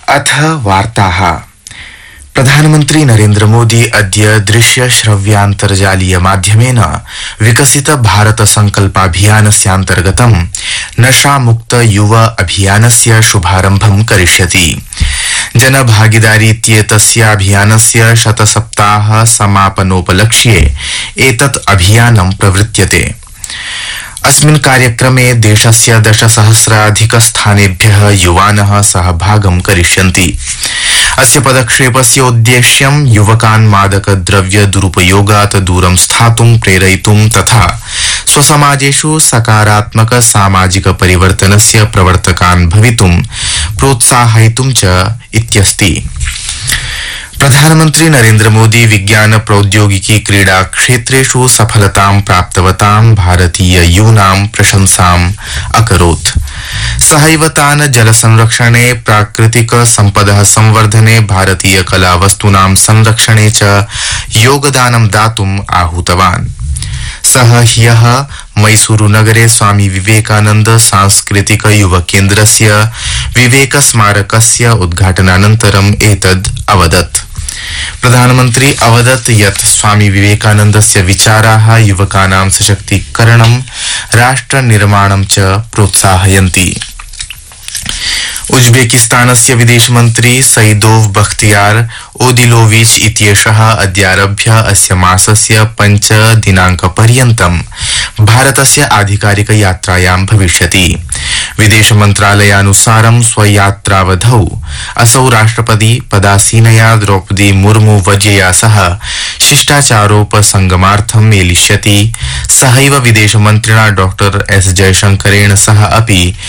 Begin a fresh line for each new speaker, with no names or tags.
अथ वार्ताः। प्रधानमन्त्री नरेन्द्र मोदी अद्य दृश्य श्रव्यान्तर्जालीय माध्यमेन विकसित भारत संकल्पाभियानस्यान्तर्गतं नशामुक्त युव अभियानस्य शुभारम्भं करिष्यति। जनभागीदारीत्येतस्य अभियानस्य शतसप्ताह समापनोपलक्ष्ये एतत् अभियानं प्रवृत्यते। अस्मिन् कार्यक्रमे देशस्य 10,000 स्थानेभ्यः युवानः सहभागं करिष्यन्ति। अस्य पदक्षेपस्य उद्देश्यं युवकान् मादकद्रव्य दुरुपयोगात् दूरं स्थातुं प्रेरयितुं तथा स्वसमाजेषु सकारात्मक सामाजिक परिवर्तनस्य प्रवर्तकान् भवितुं प्रोत्साहयितुं च इत्यस्ति। प्रधानमन्त्री नरेन्द्र मोदी विज्ञान प्रौद्योगिकी क्रीडा क्षेत्रेषु सफलतां प्राप्तवतां भारतीय यूनां प्रशंसाम् अकरोत्। सहैव तान् जल संरक्षणे, प्राकृतिक सम्पदः संवर्धने, भारतीय कला वस्तूनां संरक्षणे च योगदानं दातुम् आहूतवान्। सः ह्यः मैसूरु नगरे स्वामी विवेकानंद सांस्कृतिक युव केन्द्रस्य विवेक स्मारकस्य उद्घाटनानन्तरम् एतद् अवदत्। प्रधानमन्त्री अवदत् यत् स्वामी विवेकानन्दस्य विचाराः युवकानां सशक्तीकरणं, राष्ट्र निर्माणं च प्रोत्साहयन्ति। उज्बेकिस्तानस्य विदेशमन्त्री सईदोव बख्तियार ओदिलोविच इत्येषः अद्यारभ्य अस्य मासस्य 5 दिनाङ्कपर्यन्तं भारतस्य आधिकारिक यात्रायां भविष्यति। विदेश मन्त्रालयानुसारं स्वयात्रावधौ असौ राष्ट्रपति पदासीनया द्रौपदी मुर्मू वर्यया सह शिष्टाचारोपसंगमार्थं मेलिष्यति। सहैव विदेशमन्त्रिणा डॉ एस जयशंकरेण सह अपि